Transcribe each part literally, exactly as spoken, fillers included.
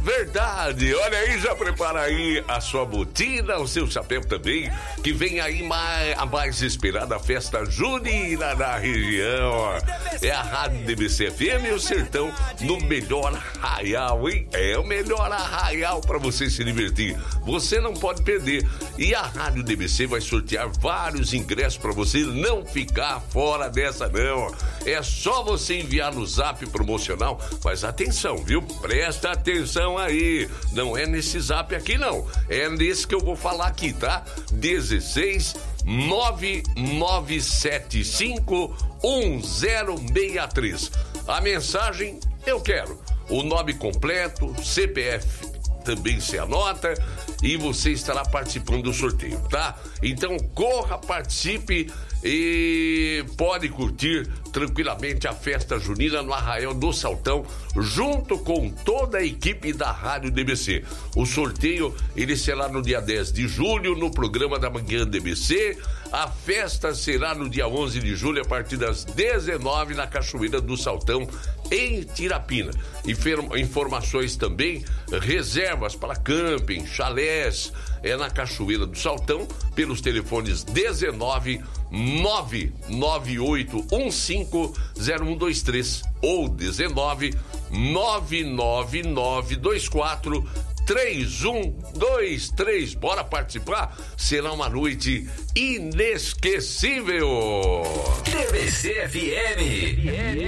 verdade. Olha aí, já prepara aí a sua botina, o seu chapéu também, que vem aí mais, a mais esperada festa junina da região. É a Rádio D B C F M e o Sertão no melhor arraial, hein? É o melhor arraial para você se divertir. Você não pode perder. E a Rádio D B C vai sortear vários ingressos para você não ficar fora dessa, não. É só você enviar no zap promocional, mas atenção, viu? Presta atenção aí. Não é nesse zap aqui, não. É nesse que eu vou falar aqui, tá? dezesseis nove nove sete cinco um zero seis três. A mensagem, eu quero o nome completo, C P F também se anota e você estará participando do sorteio, tá? Então corra, participe e pode curtir tranquilamente a festa junina no Arraial do Saltão, junto com toda a equipe da Rádio D B C. O sorteio, ele será no dia dez de julho, no programa da manhã D B C. A festa será no dia onze de julho, a partir das dezenove, na Cachoeira do Saltão, em Tirapina. Informações também, reservas para camping, chalés, é na Cachoeira do Saltão, pelos telefones dezenove nove nove oito um cinco zero um dois três ou dezenove nove nove nove dois quatro três um dois três. Bora participar? Será uma noite inesquecível. D B C F M,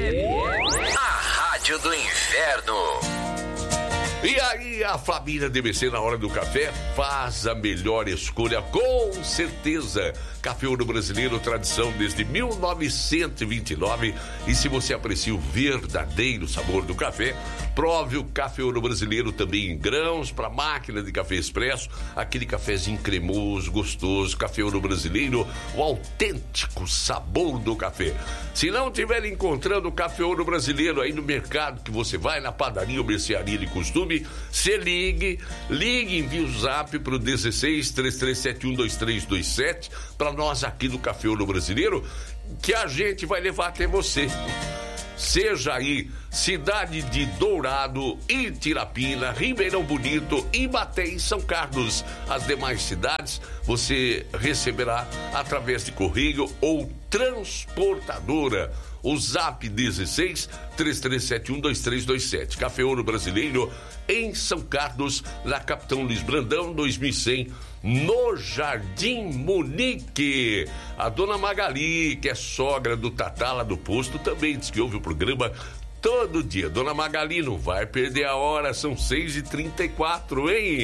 a rádio do inferno. E aí, a família D B C na hora do café faz a melhor escolha, com certeza. Café Ouro Brasileiro, tradição desde mil novecentos e vinte e nove. E se você aprecia o verdadeiro sabor do café, prove o Café Ouro Brasileiro também em grãos, para máquina de café expresso, aquele cafezinho cremoso, gostoso. Café Ouro Brasileiro, o autêntico sabor do café. Se não estiver encontrando o Café Ouro Brasileiro aí no mercado que você vai, na padaria ou mercearia de costume, se ligue, ligue, envie o zap pro dezesseis, três três sete um, dois três dois sete para nós aqui do Café Ouro Brasileiro, que a gente vai levar até você. Seja aí cidade de Dourado, Itirapina, Ribeirão Bonito, Ibaté e São Carlos. As demais cidades você receberá através de correio ou transportadora. O zap dezesseis, três três sete um, dois três dois sete. Café Ouro Brasileiro em São Carlos, na Capitão Luiz Brandão, dois mil e cem, no Jardim Munique. A dona Magali, que é sogra do Tatá lá do posto, também diz que ouve o programa todo dia. Dona Magali, não vai perder a hora, são seis e trinta e quatro, hein?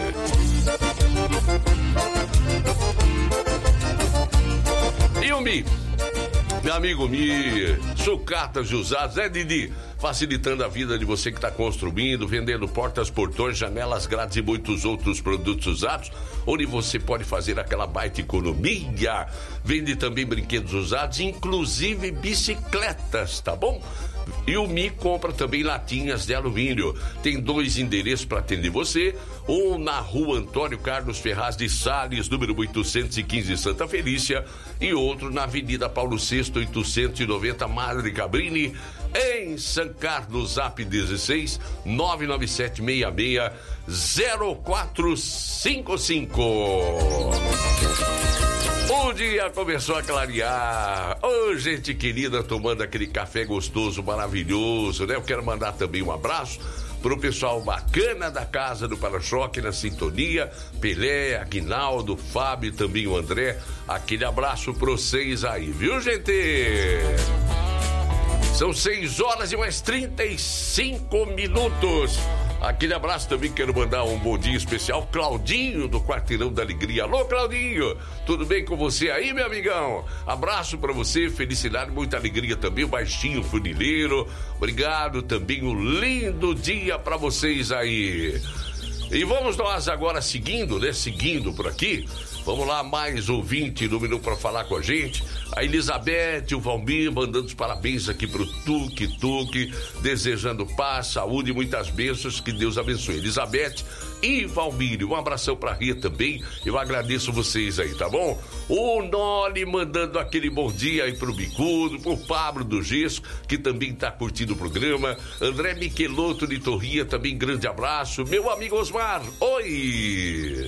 E o Mi? Meu amigo Mi, sucatas e usados, é Didi? Facilitando a vida de você que está construindo, vendendo portas, portões, janelas, grades e muitos outros produtos usados, onde você pode fazer aquela baita economia. Vende também brinquedos usados, inclusive bicicletas, tá bom? E o Mi compra também latinhas de alumínio. Tem dois endereços para atender você, um na rua Antônio Carlos Ferraz de Sales, número oitocentos e quinze, Santa Felícia, e outro na Avenida Paulo sexto, oitocentos e noventa, Madre Cabrini, em São Carlos. Zap dezesseis, nove nove sete seis seis zero quatro cinco cinco. O dia começou a clarear. Ô, oh, gente querida, tomando aquele café gostoso, maravilhoso, né? Eu quero mandar também um abraço pro pessoal bacana da Casa do Para-Choque na sintonia, Pelé, Aguinaldo, Fábio, também o André. Aquele abraço pra vocês aí, viu, gente? São seis horas e mais trinta e cinco minutos. Aquele abraço também, quero mandar um bom dia especial, Claudinho, do Quarteirão da Alegria. Alô, Claudinho, tudo bem com você aí, meu amigão? Abraço pra você, felicidade, muita alegria também, o baixinho funileiro. Obrigado também, um lindo dia pra vocês aí. E vamos nós agora seguindo, né? Seguindo por aqui. Vamos lá, mais ouvinte iluminou para falar com a gente. A Elizabeth, o Valmir, mandando os parabéns aqui pro Tuque Tuque, desejando paz, saúde e muitas bênçãos, que Deus abençoe. Elizabeth e Valmir, um abração pra Rita também, eu agradeço vocês aí, tá bom? O Noli mandando aquele bom dia aí pro Bicudo, pro Pablo do Gesso, que também tá curtindo o programa. André Michelotto de Torria, também grande abraço. Meu amigo Osmar, oi!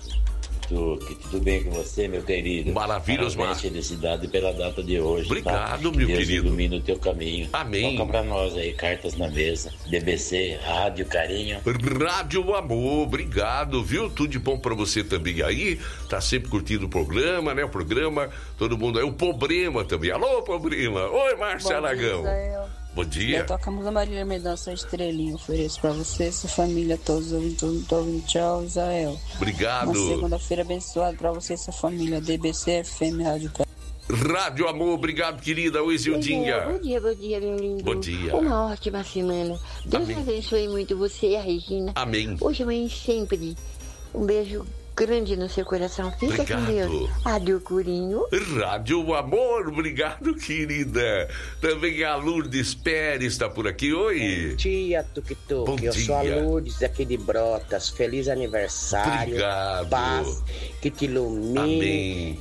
Tuque, tudo bem com você, meu querido? Maravilha, Osmar. Felicidade pela data de hoje. Obrigado, tá? meu Deus querido. ilumina o teu caminho. Amém. Toca pra nós aí, cartas na mesa. D B C, Rádio Carinho. Rádio Amor, obrigado, viu? Tudo de bom pra você também aí. Tá sempre curtindo o programa, né? O programa, todo mundo aí. O Problema também. Alô, Problema. Oi, Márcia Aragão. Bom dia. Eu toco a música Marília Mendonça Estrelinha. Ofereço pra você, sua família, todos os ouvintes. Tchau, Israel. Obrigado. Uma segunda-feira abençoada pra você e sua família. D B C F M Rádio Carinho. Rádio Amor, obrigado, querida. Oi, Zildinha. Bom dia, bom dia, meu lindo. Bom dia. Uma ótima semana. Deus Amém. abençoe muito você e a Regina. Amém. Hoje, amanhã e sempre. Um beijo grande no seu coração. Fica Obrigado. com Deus. Adeus, Curinho. Rádio Amor, obrigado, querida. Também a Lourdes Pérez está por aqui. Oi. Bom dia, Tuque Bom Tuque. Eu dia. sou a Lourdes aqui de Brotas. Feliz aniversário. Obrigado. Paz que te ilumine. Amém.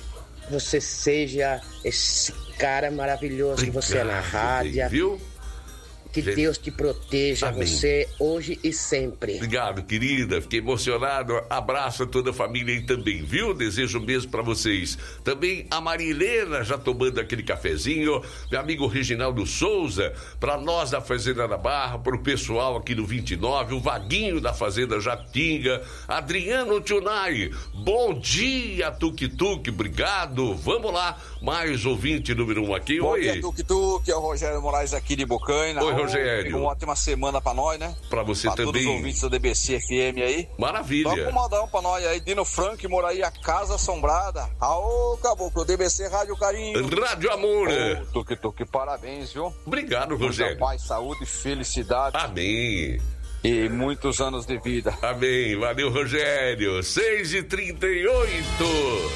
Você seja esse cara maravilhoso que você é na rádio. bem, viu? Que Gente. Deus te proteja, Amém. você, hoje e sempre. Obrigado, querida. Fiquei emocionado. Abraço a toda a família aí também, viu? Desejo mesmo pra vocês. Também a Marilena já tomando aquele cafezinho. Meu amigo Reginaldo Souza, pra nós da Fazenda da Barra, pro pessoal aqui do vinte e nove, o Vaguinho da Fazenda Jatinga, Adriano Tunai. Bom dia, Tuque Tuque. Obrigado. Vamos lá. Mais ouvinte número um aqui. Bom Oi. dia, Tuque Tuque. É o Rogério Moraes aqui de Bocaina. Oi, Rogério. Uma ótima semana pra nós, né? Pra você pra também. todos os ouvintes da D B C F M aí. Maravilha. Toca um modão pra nós aí. Dino Frank, Moraí, a Casa Assombrada. Aô, caboclo, D B C Rádio Carinho. Rádio Amor. Ô, Tuque Tuque, parabéns, viu? Obrigado, Muita Rogério. paz, saúde, felicidade. Amém. E muitos anos de vida. Amém. Valeu, Rogério. seis e trinta e oito.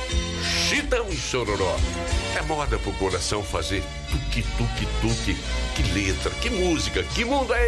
Chitão e Chororó. É moda pro coração fazer tuque, tuque, tuque. Que letra, que música, que mundo é